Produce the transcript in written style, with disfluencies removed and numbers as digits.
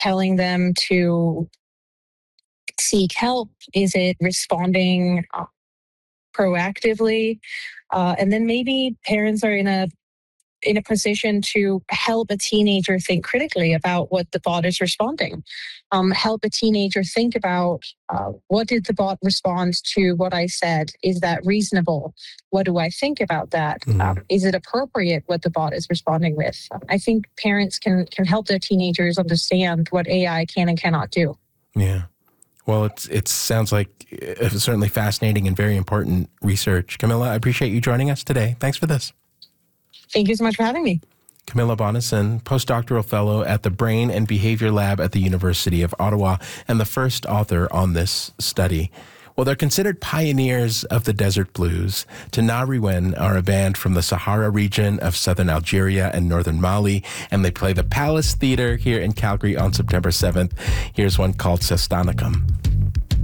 telling them to seek help? Is it responding proactively? And then maybe parents are in a position to help a teenager think critically about what the bot is responding. Help a teenager think about what did the bot respond to what I said? Is that reasonable? What do I think about that? Is it appropriate what the bot is responding with? I think parents can help their teenagers understand what AI can and cannot do. Yeah. Well, it sounds like certainly fascinating and very important research. Camilla, I appreciate you joining us today. Thanks for this. Thank you so much for having me. Camilla Bonnison, postdoctoral fellow at the Brain and Behavior Lab at the University of Ottawa, and the first author on this study. Well, they're considered pioneers of the desert blues. Tinariwen are a band from the Sahara region of southern Algeria and northern Mali, and they play the Palace Theatre here in Calgary on September 7th. Here's one called Sestanicum.